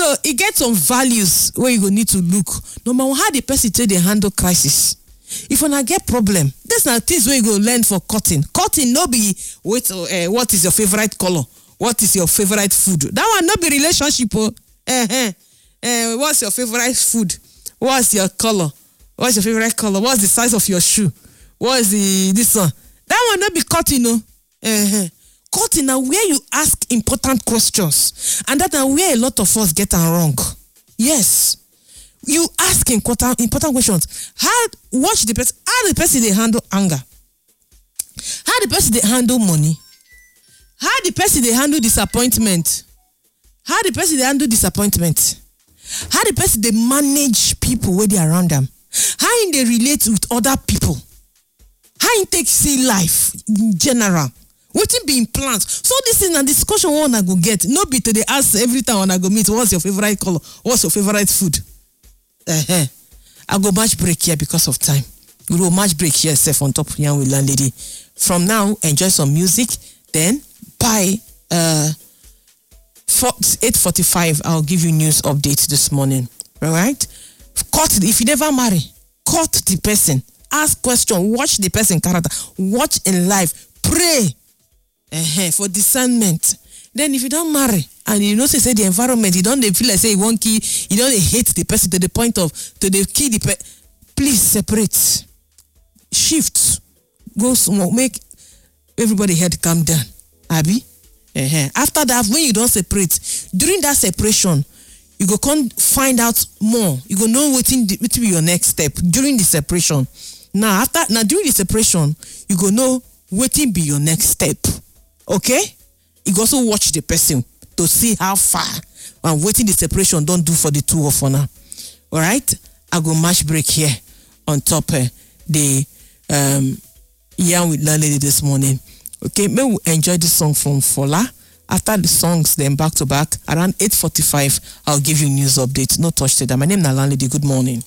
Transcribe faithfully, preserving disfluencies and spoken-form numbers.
So it gets some values where you go need to look. No matter how the person take they handle crisis. If you not get problem, that's not things where you go learn for cutting. Cutting no be wait. Uh, what is your favorite color? What is your favorite food? That one not be relationship. Oh, uh-huh. uh, what's your favorite food? What's your color? What's your favorite color? What's the size of your shoe? What's the this one? That one not be cutting. No, uh-huh. Cutting now where you ask important questions, and that now where a lot of us get them wrong. Yes. You ask important important questions. How watch the person? How the person they handle anger? How the person they handle money? How the person they handle disappointment? How the person they handle disappointment? How the person they manage people where they around them? How in they relate with other people? How in take see life in general? What's being planned? So this is a discussion one I go get. No be to they ask every time when I go meet. What's your favorite color? What's your favorite food? Uh-huh. I go match break here because of time. We will match break here, safe on top here with landlady. From now, enjoy some music. Then by uh eight forty-five, I'll give you news updates this morning. All right? Cut if you never marry, cut the person. Ask question. Watch the person character. Watch in life. Pray uh-huh, for discernment. Then if you don't marry and you know say, say the environment, you don't feel like say you won't kill, you don't hate the person to the point of to the kill the person. Please separate, shift, go small, make everybody head calm down. Abi, uh-huh. After that, when you don't separate, during that separation, you go come find out more. You go know what in what be your next step during the separation. Now after now during the separation, you go know what be your next step. Okay. You go also watch the person to see how far and waiting the separation don't do for the two of honor. All right, I go match break here on top uh, the um yarn with landlady this morning. Okay, may we enjoy this song from Fola. After the songs, then back to back around eight forty-five, I'll give you news updates. No touch to that. My name is landlady. Good morning.